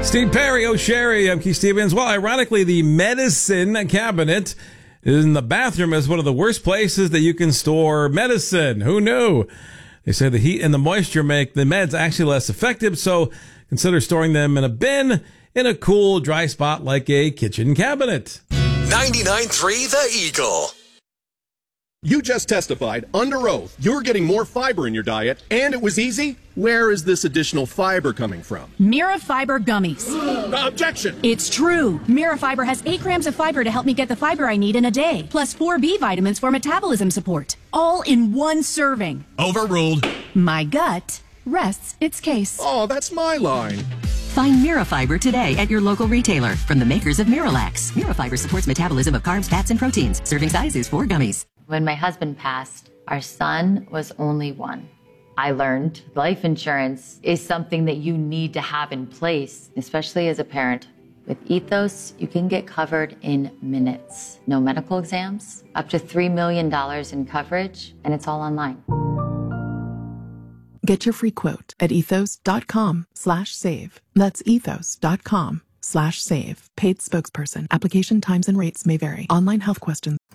Steve Perry, O'Sherry, I'm Keith Stevens. Well, ironically, the medicine cabinet in the bathroom is one of the worst places that you can store medicine. Who knew? They say the heat and the moisture make the meds actually less effective, so consider storing them in a bin in a cool, dry spot like a kitchen cabinet. 99.3 The Eagle. You just testified under oath you're getting more fiber in your diet, and it was easy. Where is this additional fiber coming from? Mirafiber gummies. Objection! It's true. Mirafiber has 8 grams of fiber to help me get the fiber I need in a day, plus 4 B vitamins for metabolism support. All in one serving. Overruled. My gut rests its case. Oh, that's my line. Find Mirafiber today at your local retailer from the makers of Miralax. Mirafiber supports metabolism of carbs, fats, and proteins. Serving size is 4 gummies. When my husband passed, our son was only 1. I learned life insurance is something that you need to have in place, especially as a parent. With Ethos, you can get covered in minutes. No medical exams, up to $3 million in coverage, and it's all online. Get your free quote at ethos.com/save. That's ethos.com/save. Paid spokesperson. Application times and rates may vary. Online health questions